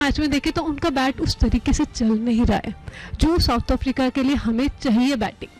Match में देखें तो उनका बैट उस तरीके से चल नहीं रहा है जो साउथ अफ्रीका के लिए हमें चाहिए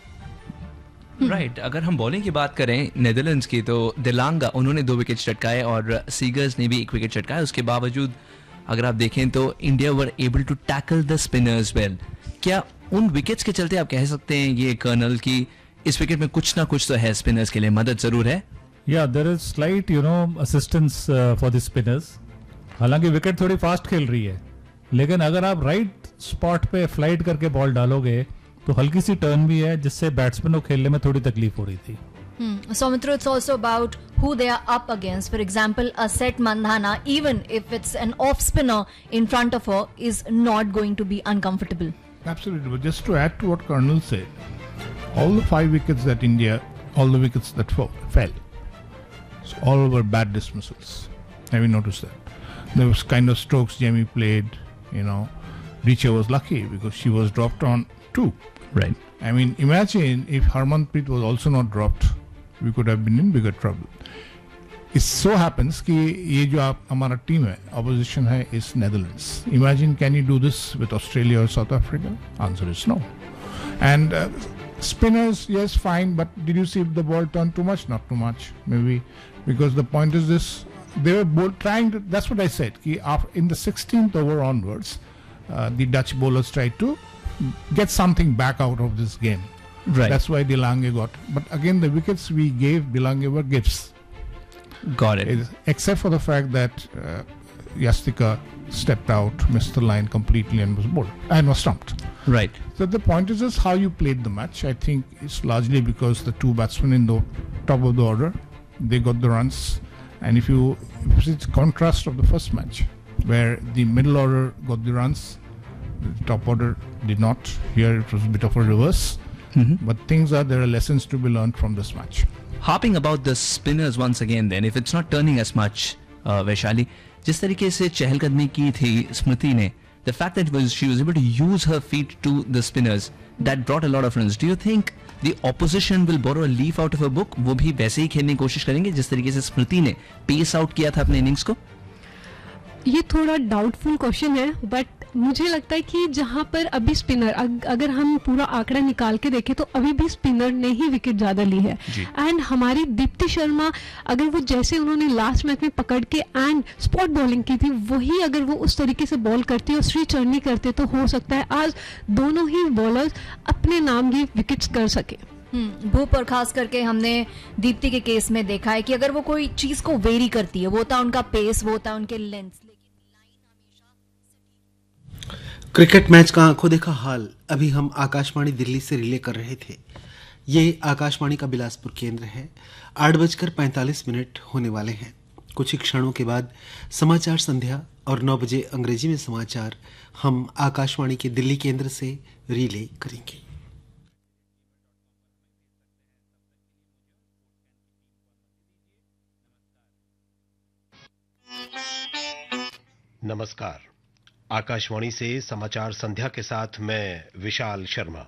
बैटिंग। राइट अगर हम बॉलिंग की बात करें नेदरलैंड्स की, तो दिलांगा उन्होंने 2 विकेट चटकाए और सीगर्स ने भी 1 विकेट चटकाया। उसके बावजूद अगर आप देखें तो India were able to tackle the spinners well. क्या उन विकेट्स के चलते आप कह सकते हैं ये कर्नल की इस विकेट में कुछ ना कुछ तो है, स्पिनर्स के लिए मदद जरूर है? या there is slight assistance for the spinners. हालांकि विकेट थोड़ी फास्ट खेल रही है, लेकिन अगर आप राइट स्पॉट पे फ्लाइट करके बॉल डालोगे तो हल्की सी टर्न भी है जिससे बैट्समैन को खेलने में थोड़ी तकलीफ हो रही थी। Soumitra, it's also about who they are up against. For example, a Set Mandhana, even if it's an off spinner in front of her, is not going to be uncomfortable. Absolutely. But just to add to what Colonel said, all the 5 wickets that India, all the wickets that fell, so all were bad dismissals. Have you noticed that? There was kind of strokes Jamie played, Richa was lucky because she was dropped on 2. Right. I mean, imagine if Harmanpreet was also not dropped, we could have been in bigger trouble. It so happens कि ये जो हमारा team है, opposition है, is Netherlands. Imagine, can you do this with Australia or South Africa? Answer is no. And spinners, yes, fine, but did you see if the ball turned too much? Not too much, maybe, because the point is this: they were both trying to. That's what I said. कि in the 16th over onwards, the Dutch bowlers tried to get something back out of this game. Right. That's why De Lange got. But again, the wickets we gave De Lange were gifts. Got it. Except for the fact that Yastika stepped out, missed the line completely and was bowled and was stumped. Right. So the point is how you played the match. I think it's largely because the 2 batsmen in the top of the order, they got the runs. And if it's contrast of the first match, where the middle order got the runs, the top order did not. Here it was a bit of a reverse. But there are lessons to be learned from this match. Harping about the spinners once again then, if it's not turning as much, Vaishali, जिस तरीके से चहलकदमी की थी स्मृति ने, the fact that she was able to use her feet to the spinners, that brought a lot of runs. Do you think the opposition will borrow a leaf out of a book? वो भी वैसे ही खेलने की कोशिश करेंगे जिस तरीके से स्मृति ने पेस आउट किया था अपने इनिंग्स को? ये थोड़ा डाउटफुल क्वेश्चन है, बट मुझे लगता है कि जहां पर अभी स्पिनर, अगर हम पूरा आंकड़ा निकाल के देखें तो अभी भी स्पिनर ने ही विकेट ज्यादा ली है। एंड हमारी दीप्ति शर्मा, अगर वो जैसे उन्होंने लास्ट मैच में पकड़ के एंड स्पॉट बॉलिंग की थी, वही अगर वो उस तरीके से बॉल करती और श्री चरनी करते तो हो सकता है आज दोनों ही बॉलर्स अपने नाम की विकेट्स कर सके। भूप और खास करके हमने दीप्ति के केस में देखा है कि अगर वो कोई चीज को वेरी करती है, वो होता उनका पेस, वो होता उनके लेंथ। क्रिकेट मैच का आंखों देखा हाल अभी हम आकाशवाणी दिल्ली से रिले कर रहे थे। ये आकाशवाणी का बिलासपुर केंद्र है। 8:45 होने वाले हैं। कुछ ही क्षणों के बाद समाचार संध्या और 9 बजे अंग्रेजी में समाचार हम आकाशवाणी के दिल्ली केंद्र से रिले करेंगे। नमस्कार। आकाशवाणी से समाचार संध्या के साथ मैं विशाल शर्मा।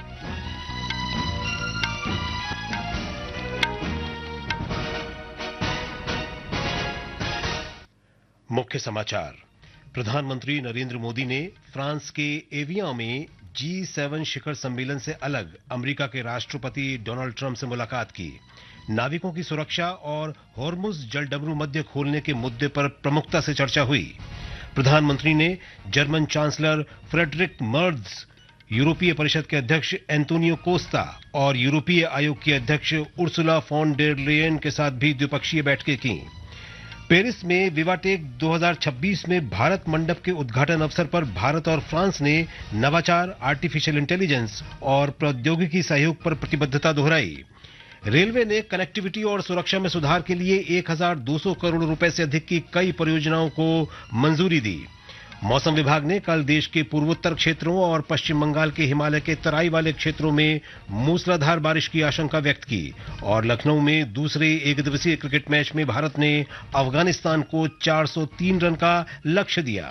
मुख्य समाचार। प्रधानमंत्री नरेंद्र मोदी ने फ्रांस के एवियान में G7 शिखर सम्मेलन से अलग अमेरिका के राष्ट्रपति डोनाल्ड ट्रंप से मुलाकात की। नाविकों की सुरक्षा और हॉर्मुज जलडमरू मध्य खोलने के मुद्दे पर प्रमुखता से चर्चा हुई। प्रधानमंत्री ने जर्मन चांसलर फ्रेडरिक मर्ज, यूरोपीय परिषद के अध्यक्ष एंटोनियो कोस्टा और यूरोपीय आयोग की अध्यक्ष उर्सुला फॉन डेर लेयन के साथ भी द्विपक्षीय बैठकें की। पेरिस में विवाटेक 2026 में भारत मंडप के उद्घाटन अवसर पर भारत और फ्रांस ने नवाचार, आर्टिफिशियल इंटेलिजेंस और प्रौद्योगिकी सहयोग पर प्रतिबद्धता दोहराई। रेलवे ने कनेक्टिविटी और सुरक्षा में सुधार के लिए 1200 करोड़ रुपए से अधिक की कई परियोजनाओं को मंजूरी दी। मौसम विभाग ने कल देश के पूर्वोत्तर क्षेत्रों और पश्चिम बंगाल के हिमालय के तराई वाले क्षेत्रों में मूसलाधार बारिश की आशंका व्यक्त की और लखनऊ में दूसरे एकदिवसीय क्रिकेट मैच में भारत ने अफगानिस्तान को 403 रन का लक्ष्य दिया।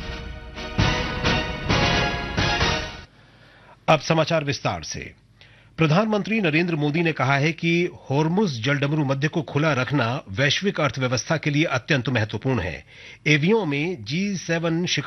अब समाचार विस्तार से। प्रधानमंत्री नरेंद्र मोदी ने कहा है कि होर्मुज जलडमरू मध्य को खुला रखना वैश्विक अर्थव्यवस्था के लिए अत्यंत महत्वपूर्ण है। एवियों में G7